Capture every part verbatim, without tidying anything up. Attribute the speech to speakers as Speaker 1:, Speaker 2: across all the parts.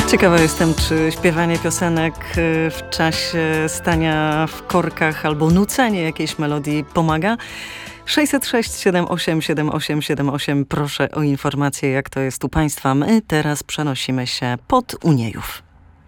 Speaker 1: Ciekawa jestem, czy śpiewanie piosenek w czasie stania w korkach albo nucenie jakiejś melodii pomaga. sześćset sześć siedem osiem siedem osiem siedem osiem. Proszę o informację, jak to jest u Państwa. My teraz przenosimy się pod Uniejów.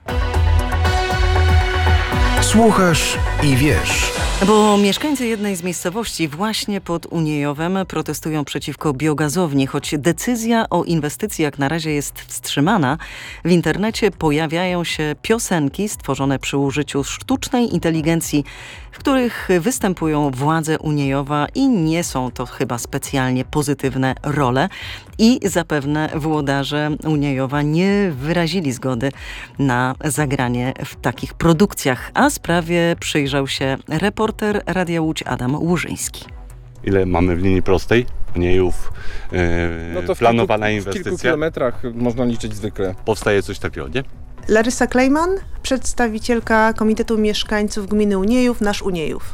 Speaker 2: Słuchasz i wiesz.
Speaker 1: Bo mieszkańcy jednej z miejscowości właśnie pod Uniejowem protestują przeciwko biogazowni. Choć decyzja o inwestycji jak na razie jest wstrzymana, w internecie pojawiają się piosenki stworzone przy użyciu sztucznej inteligencji, w których występują władze Uniejowa i nie są to chyba specjalnie pozytywne role. I zapewne włodarze Uniejowa nie wyrazili zgody na zagranie w takich produkcjach, a sprawie przyjrzał się reporter Radia Łódź Adam Łużyński.
Speaker 3: Ile mamy w linii prostej? Uniejów, yy,
Speaker 4: no to w
Speaker 3: planowana
Speaker 4: kilku,
Speaker 3: inwestycja.
Speaker 4: W kilku kilometrach można liczyć zwykle.
Speaker 3: Powstaje coś takiego, nie?
Speaker 5: Larysa Klejman, przedstawicielka Komitetu Mieszkańców Gminy Uniejów, Nasz Uniejów.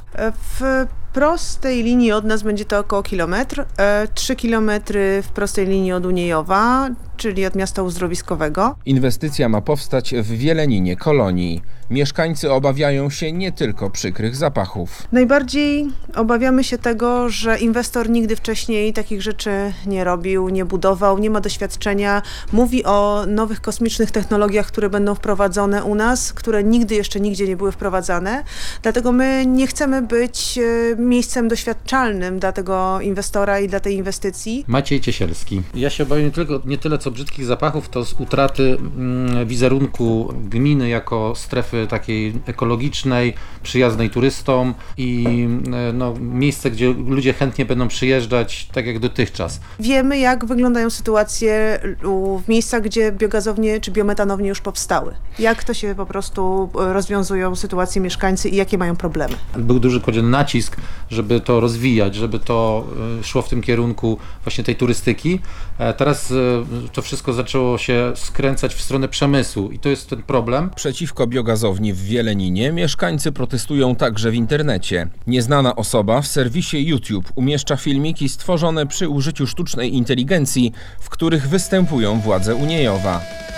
Speaker 5: W prostej linii od nas będzie to około kilometr, trzy kilometry w prostej linii od Uniejowa, czyli od miasta uzdrowiskowego.
Speaker 6: Inwestycja ma powstać w Wieleninie, kolonii. Mieszkańcy obawiają się nie tylko przykrych zapachów.
Speaker 5: Najbardziej obawiamy się tego, że inwestor nigdy wcześniej takich rzeczy nie robił, nie budował, nie ma doświadczenia. Mówi o nowych kosmicznych technologiach, które będą wprowadzone u nas, które nigdy jeszcze nigdzie nie były wprowadzane. Dlatego my nie chcemy być miejscem doświadczalnym dla tego inwestora i dla tej inwestycji.
Speaker 7: Maciej Ciesielski. Ja się obawiam nie, tylko, nie tyle co brzydkich zapachów, to z utraty mm, wizerunku gminy jako strefy takiej ekologicznej, przyjaznej turystom i no, miejsce, gdzie ludzie chętnie będą przyjeżdżać, tak jak dotychczas.
Speaker 5: Wiemy, jak wyglądają sytuacje w miejscach, gdzie biogazownie czy biometanownie już powstały. Jak to się po prostu rozwiązują sytuacje mieszkańcy i jakie mają problemy.
Speaker 7: Był duży kładziony nacisk, żeby to rozwijać, żeby to szło w tym kierunku właśnie tej turystyki. Teraz to wszystko zaczęło się skręcać w stronę przemysłu i to jest ten problem.
Speaker 6: Przeciwko biogazowni w Wieleninie mieszkańcy protestują także w internecie. Nieznana osoba w serwisie YouTube umieszcza filmiki stworzone przy użyciu sztucznej inteligencji, w których występują władze Uniejowa.